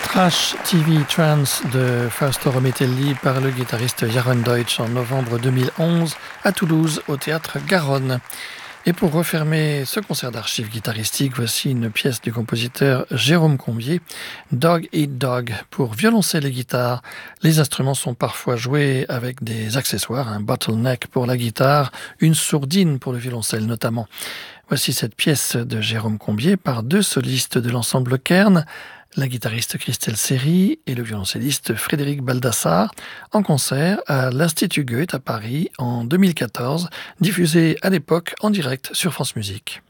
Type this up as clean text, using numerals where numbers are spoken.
Trash TV Trance de Fausto Metelli par le guitariste Jaron Deutsch en novembre 2011 à Toulouse au théâtre Garonne. Et pour refermer ce concert d'archives guitaristique, voici une pièce du compositeur Jérôme Combier, Dog Eat Dog, pour violoncelle et guitare. Les instruments sont parfois joués avec des accessoires, un bottleneck pour la guitare, une sourdine pour le violoncelle notamment. Voici cette pièce de Jérôme Combier par deux solistes de l'ensemble Kern, la guitariste Christelle Seri et le violoncelliste Frédéric Baldassar, en concert à l'Institut Goethe à Paris en 2014, diffusé à l'époque en direct sur France Musique.